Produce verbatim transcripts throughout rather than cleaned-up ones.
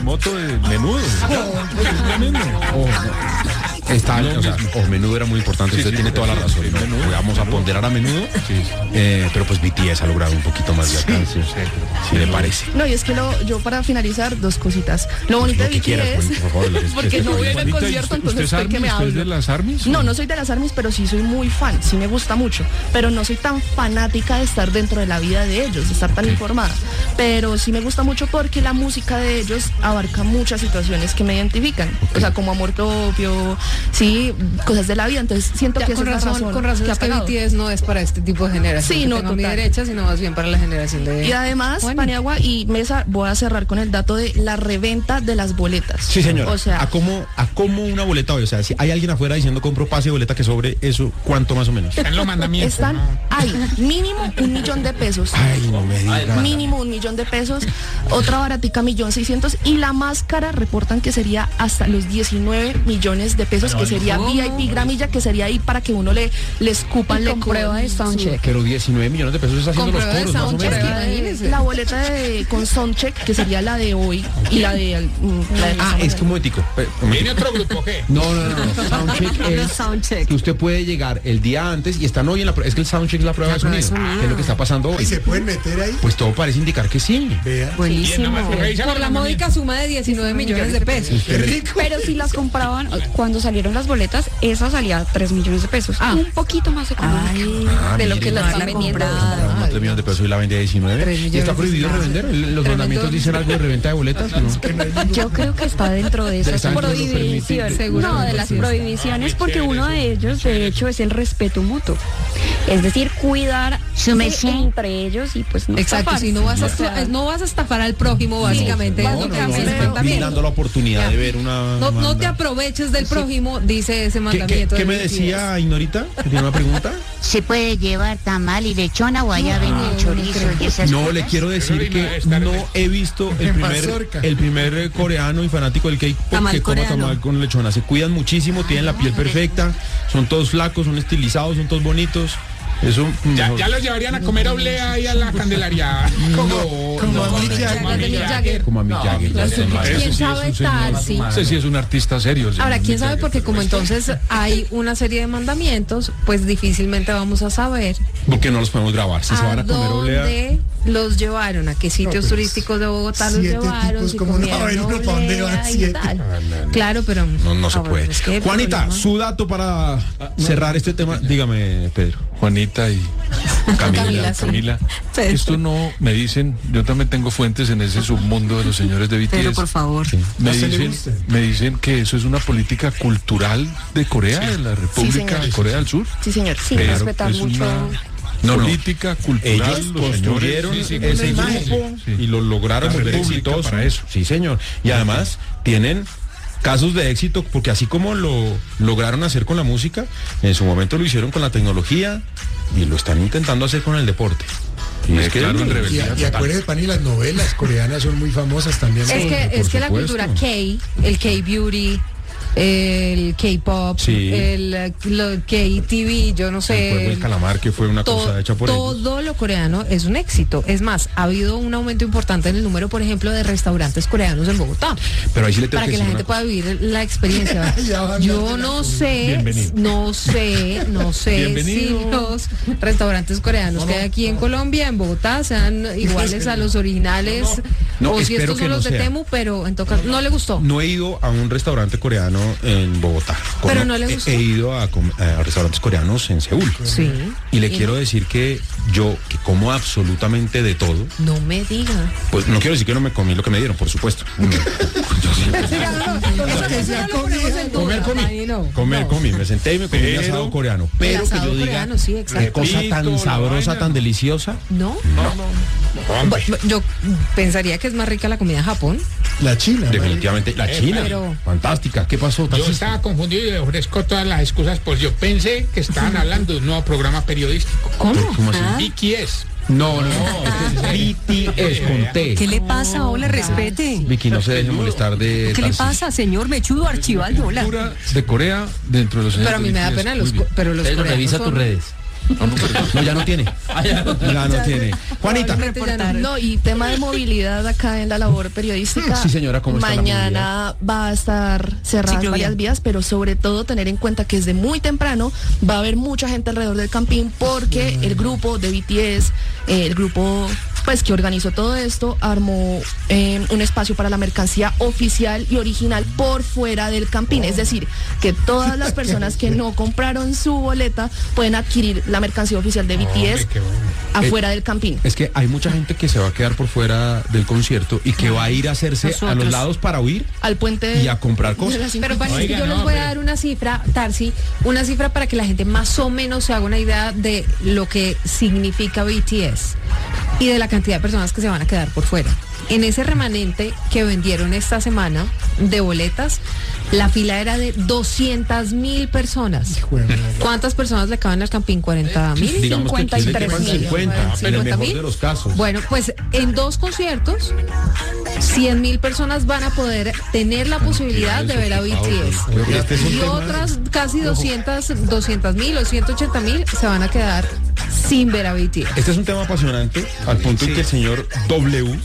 moto de Menudo. Tremendo. Está, o sea, o Menudo era muy importante, sí, usted sí, tiene toda la razón, ¿no? Vamos a ponderar a Menudo, sí, sí. Eh, pero pues B T S ha logrado un poquito más de alcance, sí, sí, sí, le parece. No, y es que lo, yo para finalizar, dos cositas. Lo bonito lo de B T S, quieras, por favor, lo que porque no voy a ir al concierto, entonces ¿usted, usted que me ¿usted hable. es de las ARMYs? No, no soy de las ARMYs, pero sí soy muy fan, sí me gusta mucho, pero no soy tan fanática de estar dentro de la vida de ellos, de estar tan okay. informada, pero sí me gusta mucho porque la música de ellos abarca muchas situaciones que me identifican, okay. o sea, como amor propio, sí, cosas de la vida, entonces siento ya, que con esa razón, es la razón con razón que, es que B T S no es para este tipo de generación, sí, que no, tenga total. mi derecha, sino más bien para la generación de... Y además, bueno. Paniagua y Mesa, voy a cerrar con el dato de la reventa de las boletas. Sí, señor. O sea, ¿a cómo, a cómo una boleta hoy? O sea, si hay alguien afuera diciendo compro pase y boleta que sobre eso, ¿cuánto más o menos? Están los mandamientos. Están, ¿no? hay mínimo un millón de pesos. Ay, no me digas. Mínimo un millón de pesos, otra baratica millón seiscientos y la más cara reportan que sería hasta los diecinueve millones de pesos, pero que sería ¿cómo? V I P gramilla, que sería ahí para que uno le, le escupan, le prueba de soundcheck. Pero diecinueve millones de pesos está haciendo los coros, más o menos. La boleta de, con soundcheck, que sería la de hoy y la de... La de ah, es como ético. ¿Tiene otro grupo qué? No, no, no, no. Soundcheck es soundcheck. Que usted puede llegar el día antes y están hoy en la prueba. Es que el soundcheck es la prueba de sonido. ¿Qué es lo que está pasando hoy? ¿Y se pueden meter ahí? Pues todo parece indicar que sí. Vea. Buenísimo. Sí. Por la módica suma de diecinueve millones de pesos. Qué rico. Pero si las compraban cuando salieron las boletas, esa salía tres millones de pesos. Ah. Un poquito más económica ah, de mire, lo que la están vendiendo. Ah, tres millones de pesos y la vendía diecinueve. ¿Y está prohibido revender? ¿Los mandamientos dicen algo de reventa de boletas? ¿No? Yo creo que está dentro de esas prohibiciones. No, de las prohibiciones, porque uno de ellos, de hecho, es el respeto mutuo. Es decir, cuidar entre ellos y pues no exacto, estafar. Si no vas a estafar, no vas a estafar al prójimo, básicamente. No, no, no, no, no, no, dando la oportunidad ya. de ver una... No, no te aproveches del prójimo, dice ese mandamiento. ¿Qué, qué, qué me decía Ignorita? ¿Tiene una pregunta? ¿Se puede llevar tamal y lechona o allá ven el chorizo y esas No, cosas? le quiero decir que no he visto el primer, el primer coreano y fanático del K-pop que coma tamal con lechona. Se cuidan muchísimo, tienen la piel perfecta, son todos flacos, son estilizados, son todos bonitos. Eso ya, ya los llevarían a comer oblea ahí a la Candelaria. Como, no, como no, a Mick Jagger. Como a Mick Jagger. ¿Quién sabe tal? Sí. Ese sí es un artista serio. Ahora, ¿quién sabe? Porque como entonces hay una serie de mandamientos, pues difícilmente vamos a saber. Porque no los podemos grabar. Si se van a comer oblea. ¿Dónde los llevaron? ¿A qué sitios no, pues, turísticos de Bogotá los llevaron? Tipos, si como no, uno, ¿para dónde van siete? Ah, no, no. Claro, pero... No, no se puede. Es que Juanita, problema. Su dato para ah, cerrar no. este tema. Dígame, Pedro. Juanita y Camila, Camila, sí. Camila. Esto no, me dicen, yo también tengo fuentes en ese submundo de los señores de B T S. Pero por favor. Sí. Me, dicen, me dicen que eso es una política cultural de Corea, sí. de la República sí, de Corea del Sur. Sí, señor. Sí, claro, respetar es mucho... Una... No, política no. cultural. Ellos construyeron sí, sí, ese grupo sí. y lo lograron volver exitoso para eso. Sí, señor. Y además tienen casos de éxito porque así como lo lograron hacer con la música, en su momento lo hicieron con la tecnología y lo están intentando hacer con el deporte. Y, es que claro, y, y, y acuérdense, Pani, las novelas coreanas son muy famosas también. Es que, es que supuesto. La cultura K, el K-beauty, el K-pop, sí. el, el K-T V, yo no sé. El juego del calamar, que fue una to, cosa hecha por todo ellos. Todo lo coreano es un éxito. Es más, ha habido un aumento importante en el número, por ejemplo, de restaurantes coreanos en Bogotá. Pero ahí sí le tengo para que, que la gente pueda vivir la experiencia. Yo no sé, Bienvenido. no sé, no sé Bienvenido. si los restaurantes coreanos no, no, que hay aquí no. en Colombia, en Bogotá, sean iguales a los originales no, no. o No, si estos son los de sea. Temu, pero en todo caso, no le gustó. No he ido a un restaurante coreano en Bogotá. Pero no le gustó. He, he ido a, a restaurantes coreanos en Seúl. Sí. Y le y quiero no. decir que yo, que como absolutamente de todo. No me diga. Pues no quiero decir que no me comí lo que me dieron, por supuesto. Comer comí. Comer comí. Me senté y me comí un asado coreano. Pero que yo diga, coreano, sí, qué cosa tan sabrosa, tan deliciosa. No. No, no. Yo pensaría que es más rica la comida de Japón. La China. Definitivamente, la eh, China. Pero... Fantástica. ¿Qué pasó? Yo estaba confundido y le ofrezco todas las excusas, pues yo pensé que estaban hablando de un nuevo programa periodístico. ¿Cómo? ¿Cómo así? ¿Ah? B T S. No, no, no. B T S con T. ¿Qué le pasa? Hola, respete. Vicky, no se deje molestar de... ¿Qué le pasa, señor Mechudo Archibaldo? Hola. De Corea dentro de los... Pero a mí me da pena los... Pero los coreanos revisa son... tus redes. No, no, no, ya no tiene. Ya no tiene. Juanita. No, y tema de movilidad acá en la labor periodística. Sí, señora, ¿cómo está la mañana va a estar cerradas Ciclovía. varias vías, pero sobre todo tener en cuenta que desde muy temprano va a haber mucha gente alrededor del campín porque el grupo de B T S, eh, el grupo pues que organizó todo esto, armó eh, un espacio para la mercancía oficial y original por fuera del campín. Es decir, que todas las personas que no compraron su boleta pueden adquirir la mercancía oficial de B T S afuera eh, del campín. Es que hay mucha gente que se va a quedar por fuera del concierto y que va a ir a hacerse Nosotros. a los lados para huir al puente y a comprar cosas. Pero parece que yo les voy a dar una cifra, Tarsi, una cifra para que la gente más o menos se haga una idea de lo que significa B T S y de la cantidad de personas que se van a quedar por fuera. En ese remanente que vendieron esta semana de boletas, la fila era de doscientas mil personas. ¿Cuántas personas le caben al campín? ¿cuarenta mil? cincuenta y tres mil. cincuenta, en el mejor de los casos. Bueno, pues en dos conciertos, cien mil personas van a poder tener la posibilidad de ver a B T S. Y otras casi doscientas mil o ciento ochenta mil se van a quedar sin ver a B T S. Este es un tema apasionante, al punto sí. en que el señor W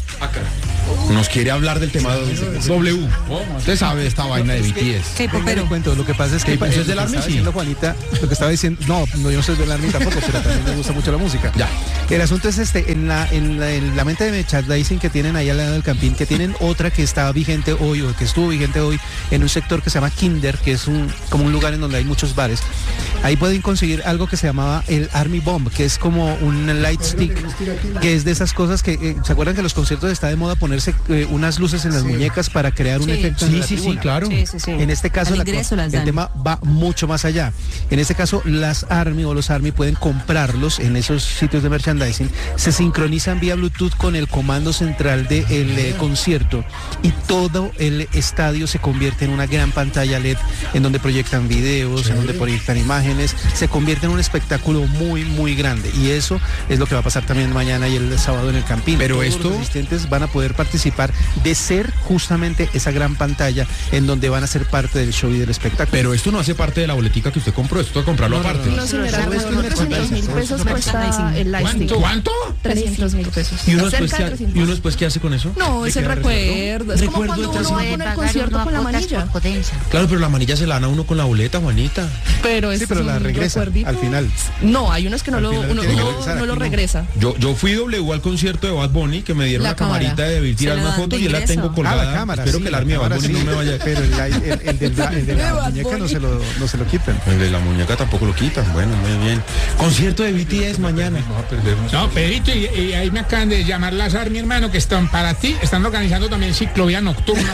nos quiere hablar del tema de W. Usted sabe esta vaina de B T S. Sí, pero cuento, lo que pasa es que ¿Eso es del Army? Sí. Juanita, lo que estaba diciendo, no, no, yo no soy del Army tampoco, pero también me gusta mucho la música. Ya. El asunto es este, en la, en la, en la mente de merchandising que tienen ahí al lado del campín, que tienen otra que está vigente hoy, o que estuvo vigente hoy, en un sector que se llama Kinder, que es un como un lugar en donde hay muchos bares. Ahí pueden conseguir algo que se llamaba el Army Bomb, que es como un light stick, que es de esas cosas que, eh, ¿se acuerdan que en los conciertos está de moda ponerse eh, unas luces en las sí. muñecas para crear un sí. efecto? Sí, en la sí, tribuna? sí, claro. Sí, sí, sí. En este caso, la, el tema va mucho más allá. En este caso, las Army o los Army pueden comprarlos en esos sitios de merchandising, se sincronizan vía Bluetooth con el comando central del de eh, concierto y todo el estadio se convierte en una gran pantalla L E D en donde proyectan videos, sí. en donde proyectan imágenes, se convierte en un espectáculo muy, muy grande. Y eso es lo que va a pasar también mañana y el sábado en el campín. Pero Todos esto... los asistentes van a poder participar de ser justamente esa gran pantalla en donde van a ser parte del show y del espectáculo. Pero esto no hace parte de la boletica que usted compró, esto es comprarlo no, no, aparte. No, no, no, señora, no, no, trescientos mil pesos cuesta el lightstick. ¿Cuánto? ¿Cuánto? trescientos mil pesos. ¿Y uno, después qué, ¿Y uno después qué hace con eso? No, es el recuerdo. Es como cuando uno va con el concierto con la manilla. Claro, pero la manilla se la dan a uno con la boleta, Juanita. Pero es sí, pero la regresa al final. No, hay unos que no, lo, uno, uno, no lo regresa. Yo, yo fui W al concierto de Bad Bunny, que me dieron la, la camarita de David tirar una foto y yo la tengo colgada. Ah, la cámara, Espero sí, que el Army de Bad Bunny sí, no me vaya. Pero el, el, el, el, de la, el de la muñeca no se, lo, no se lo quitan. El de la muñeca tampoco lo quitan. Bueno, muy bien. Concierto de B T S mañana. No, Pedrito, y, y ahí me acaban de llamar las Army, hermano, que están para ti, están organizando también ciclovía nocturna.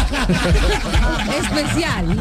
Especial.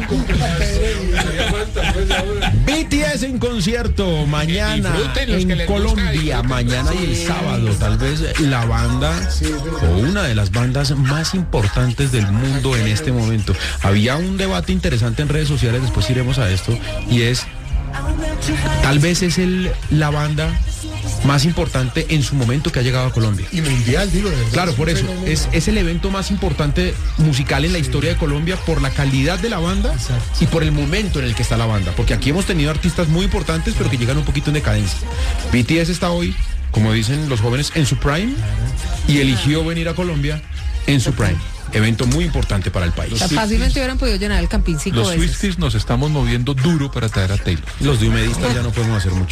B T S en concierto mañana en Colombia, mañana y el sábado. Tal vez la banda o una de las bandas más importantes del mundo en este momento. Había un debate interesante en redes sociales, después iremos a esto, y es, tal vez es el, la banda más importante en su momento que ha llegado a Colombia. Y mundial, digo, de verdad. Claro, por eso, es, es el evento más importante musical en la historia de Colombia por la calidad de la banda. Exacto. Y por el momento en el que está la banda. Porque aquí hemos tenido artistas muy importantes, pero que llegan un poquito en decadencia. B T S está hoy, como dicen los jóvenes, en su prime, y eligió venir a Colombia en su prime. Evento muy importante para el país. Fácilmente hubieran podido llenar el campín cinco Los veces. Swifties nos estamos moviendo duro para traer a Taylor. Los diumedistas ya no podemos hacer mucho.